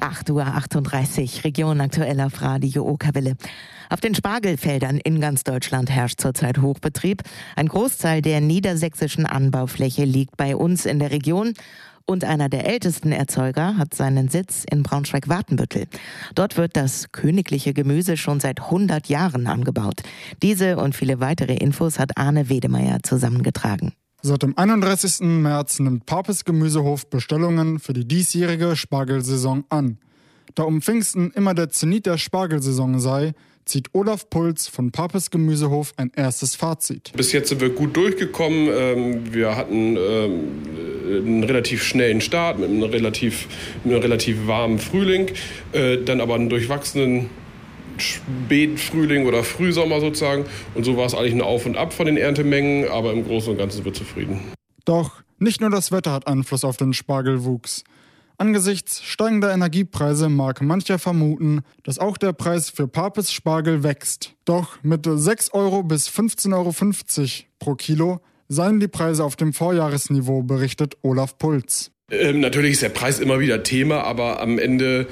8:38 Uhr, Region aktuell auf Radio Okerwelle. Auf den Spargelfeldern in ganz Deutschland herrscht zurzeit Hochbetrieb. Ein Großteil der niedersächsischen Anbaufläche liegt bei uns in der Region. Und einer der ältesten Erzeuger hat seinen Sitz in Braunschweig-Wartenbüttel. Dort wird das königliche Gemüse schon seit 100 Jahren angebaut. Diese und viele weitere Infos hat Arne Wedemeyer zusammengetragen. Seit dem 31. März nimmt Papes Gemüsehof Bestellungen für die diesjährige Spargelsaison an. Da um Pfingsten immer der Zenit der Spargelsaison sei, zieht Olaf Puls von Papes Gemüsehof ein erstes Fazit. Bis jetzt sind wir gut durchgekommen. Wir hatten einen relativ schnellen Start mit einem relativ warmen Frühling, dann aber einen durchwachsenen Spätfrühling oder Frühsommer sozusagen. Und so war es eigentlich ein Auf und Ab von den Erntemengen, aber im Großen und Ganzen sind wir zufrieden. Doch nicht nur das Wetter hat Einfluss auf den Spargelwuchs. Angesichts steigender Energiepreise mag mancher vermuten, dass auch der Preis für Papes Spargel wächst. Doch mit 6 Euro bis 15,50 Euro pro Kilo seien die Preise auf dem Vorjahresniveau, berichtet Olaf Puls. Natürlich ist der Preis immer wieder Thema, aber am Ende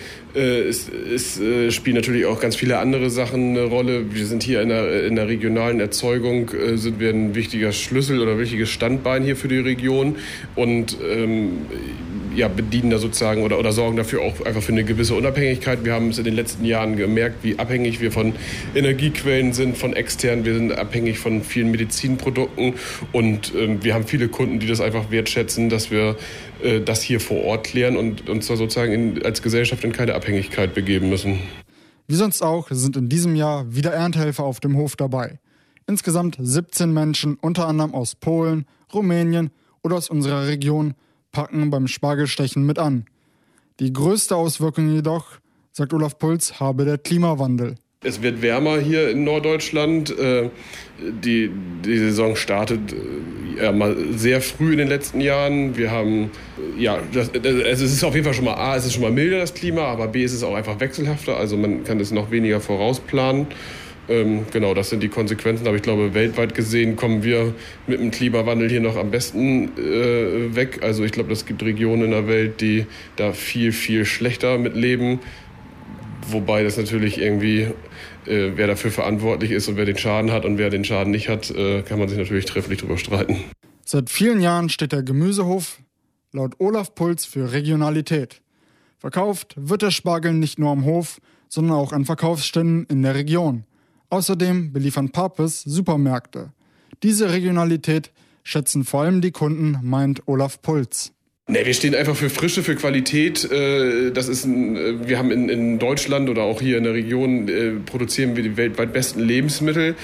spielen natürlich auch ganz viele andere Sachen eine Rolle. Wir sind hier in der regionalen Erzeugung, sind wir ein wichtiger Schlüssel oder wichtiges Standbein hier für die Region und bedienen da sozusagen oder sorgen dafür auch einfach für eine gewisse Unabhängigkeit. Wir haben es in den letzten Jahren gemerkt, wie abhängig wir von Energiequellen sind, von externen. Wir sind abhängig von vielen Medizinprodukten und wir haben viele Kunden, die das einfach wertschätzen, dass wir das hier vor Ort klären und uns da sozusagen als Gesellschaft in keine Abhängigkeit begeben müssen. Wie sonst auch sind in diesem Jahr wieder Erntehelfer auf dem Hof dabei. Insgesamt 17 Menschen, unter anderem aus Polen, Rumänien oder aus unserer Region, packen beim Spargelstechen mit an. Die größte Auswirkung jedoch, sagt Olaf Puls, habe der Klimawandel. Es wird wärmer hier in Norddeutschland. Die Saison startet mal sehr früh in den letzten Jahren. Wir haben, es ist auf jeden Fall schon mal A, es ist schon mal milder das Klima, aber B, es ist auch einfach wechselhafter. Also man kann es noch weniger vorausplanen. Genau, das sind die Konsequenzen. Aber ich glaube, weltweit gesehen kommen wir mit dem Klimawandel hier noch am besten weg. Also ich glaube, es gibt Regionen in der Welt, die da viel, viel schlechter mit leben. Wobei das natürlich irgendwie, wer dafür verantwortlich ist und wer den Schaden hat und wer den Schaden nicht hat, kann man sich natürlich trefflich drüber streiten. Seit vielen Jahren steht der Gemüsehof laut Olaf Puls für Regionalität. Verkauft wird der Spargel nicht nur am Hof, sondern auch an Verkaufsständen in der Region. Außerdem beliefern Papes Supermärkte. Diese Regionalität schätzen vor allem die Kunden, meint Olaf Puls. Nee, wir stehen einfach für Frische, für Qualität. Wir haben in Deutschland oder auch hier in der Region produzieren wir die weltweit besten Lebensmittel.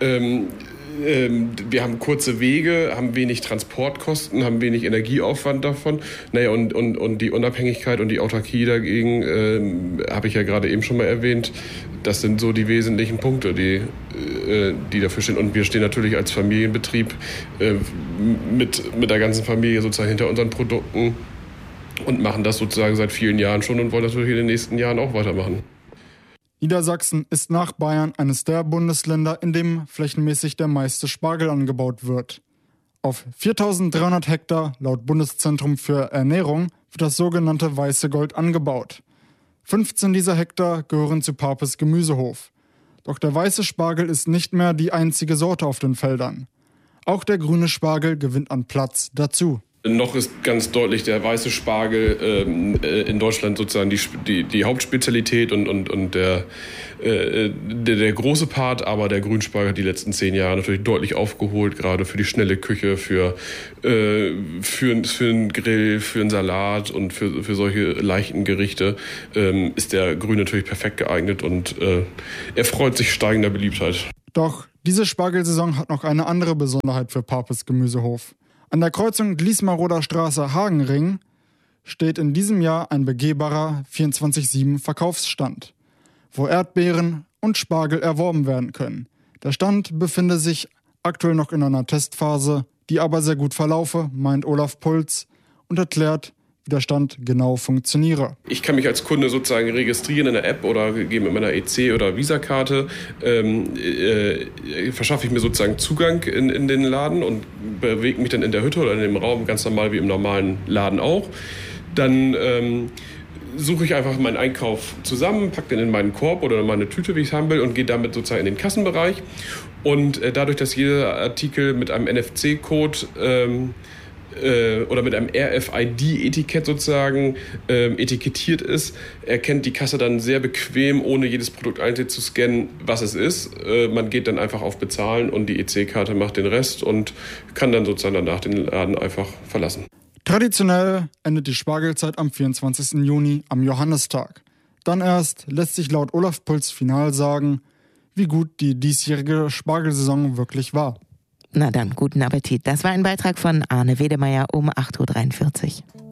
Wir haben kurze Wege, haben wenig Transportkosten, haben wenig Energieaufwand davon. Naja, und die Unabhängigkeit und die Autarkie dagegen, habe ich ja gerade eben schon mal erwähnt. Das sind so die wesentlichen Punkte, die dafür stehen. Und wir stehen natürlich als Familienbetrieb mit der ganzen Familie sozusagen hinter unseren Produkten und machen das sozusagen seit vielen Jahren schon und wollen natürlich in den nächsten Jahren auch weitermachen. Niedersachsen ist nach Bayern eines der Bundesländer, in dem flächenmäßig der meiste Spargel angebaut wird. Auf 4.300 Hektar, laut Bundeszentrum für Ernährung, wird das sogenannte Weiße Gold angebaut. 15 dieser Hektar gehören zu Papes Gemüsehof. Doch der weiße Spargel ist nicht mehr die einzige Sorte auf den Feldern. Auch der grüne Spargel gewinnt an Platz dazu. Noch ist ganz deutlich der weiße Spargel in Deutschland sozusagen die Hauptspezialität und der große Part, aber der Grünspargel hat die letzten 10 Jahre natürlich deutlich aufgeholt, gerade für die schnelle Küche, für einen Grill, für einen Salat und für solche leichten Gerichte ist der Grün natürlich perfekt geeignet und erfreut sich steigender Beliebtheit. Doch diese Spargelsaison hat noch eine andere Besonderheit für Papes Gemüsehof. An der Kreuzung Gliesmaroder Straße-Hagenring steht in diesem Jahr ein begehbarer 24/7 Verkaufsstand, wo Erdbeeren und Spargel erworben werden können. Der Stand befinde sich aktuell noch in einer Testphase, die aber sehr gut verlaufe, meint Olaf Puls und erklärt, wie der Stand genau funktioniere. Ich kann mich als Kunde sozusagen registrieren in der App oder gehe mit meiner EC- oder Visa-Karte, verschaffe ich mir sozusagen Zugang in den Laden und bewege mich dann in der Hütte oder in dem Raum ganz normal wie im normalen Laden auch. Dann suche ich einfach meinen Einkauf zusammen, packe den in meinen Korb oder in meine Tüte, wie ich es haben will, und gehe damit sozusagen in den Kassenbereich. Und dadurch, dass jeder Artikel mit einem NFC-Code oder mit einem RFID-Etikett sozusagen etikettiert ist, erkennt die Kasse dann sehr bequem, ohne jedes Produkt einzeln zu scannen, was es ist. Man geht dann einfach auf Bezahlen und die EC-Karte macht den Rest und kann dann sozusagen danach den Laden einfach verlassen. Traditionell endet die Spargelzeit am 24. Juni, am Johannistag. Dann erst lässt sich laut Olaf Puls final sagen, wie gut die diesjährige Spargelsaison wirklich war. Na dann, guten Appetit. Das war ein Beitrag von Arne Wedemeyer um 8.43 Uhr.